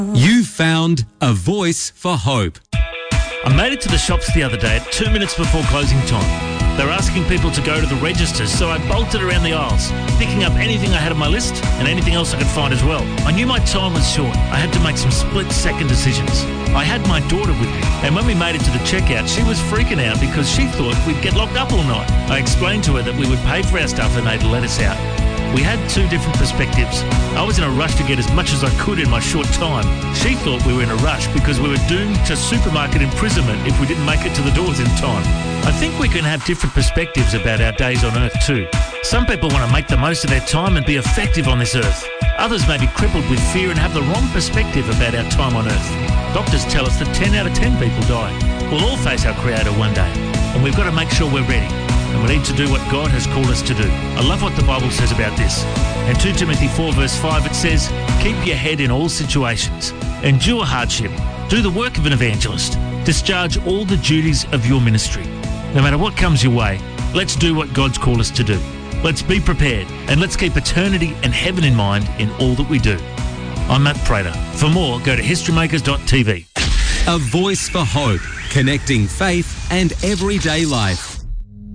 You found a voice for hope. I made it to the shops the other day at 2 minutes before closing time. They were asking people to go to the registers, so I bolted around the aisles, picking up anything I had on my list and anything else I could find as well. I knew my time was short. I had to make some split-second decisions. I had my daughter with me, and when we made it to the checkout, she was freaking out because she thought we'd get locked up all night. I explained to her that we would pay for our stuff and they'd let us out. We had two different perspectives. I was in a rush to get as much as I could in my short time. She thought we were in a rush because we were doomed to supermarket imprisonment if we didn't make it to the doors in time. I think we can have different perspectives about our days on Earth too. Some people want to make the most of their time and be effective on this Earth. Others may be crippled with fear and have the wrong perspective about our time on Earth. Doctors tell us that 10 out of 10 people die. We'll all face our Creator one day, and we've got to make sure we're ready. And we need to do what God has called us to do. I love what the Bible says about this. In 2 Timothy 4 verse 5 it says, "Keep your head in all situations. Endure hardship. Do the work of an evangelist. Discharge all the duties of your ministry." No matter what comes your way, let's do what God's called us to do. Let's be prepared and let's keep eternity and heaven in mind in all that we do. I'm Matt Prater. For more, go to historymakers.tv. A voice for hope, connecting faith and everyday life.